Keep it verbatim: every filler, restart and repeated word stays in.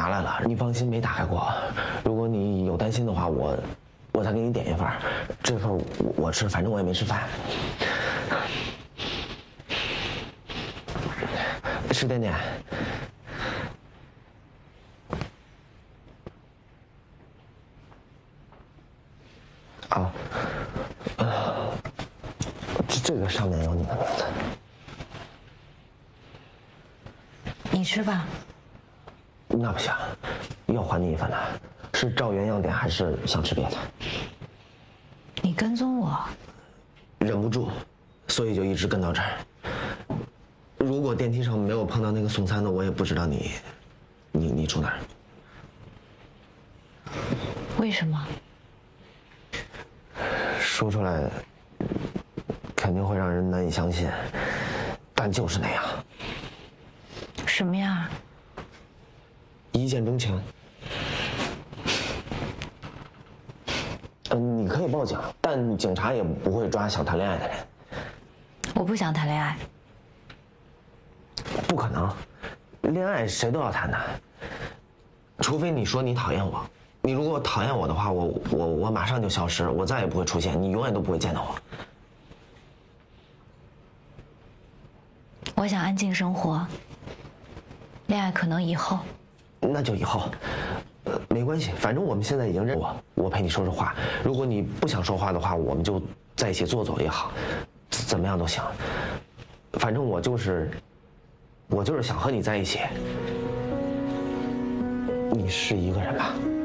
拿来了，你放心，没打开过。如果你有担心的话，我我再给你点一份，这份我我吃，反正我也没吃饭。吃点点。啊，呃，这这个上面有你的名字。 你吃吧。 那不行，要还你一份的。是照原样点，还是想吃别的？ 你跟踪我， 忍不住，所以就一直跟到这儿。如果电梯上没有碰到那个送餐的，我也不知道你，你你住哪儿。 为什么？ 说出来，肯定会让人难以相信，但就是那样。 什么呀？ 一见钟情。嗯，你可以报警，但警察也不会抓想谈恋爱的人。 我不想谈恋爱。 不可能，恋爱谁都要谈的，除非你说你讨厌我。你如果讨厌我的话，我我我马上就消失，我再也不会出现，你永远都不会见到我。 我想安静生活，恋爱可能以后。 那就以后，呃，没关系，反正我们现在已经认我，我陪你说说话。如果你不想说话的话，我们就在一起坐坐也好，怎么样都行。反正我就是，我就是想和你在一起。你是一个人吧？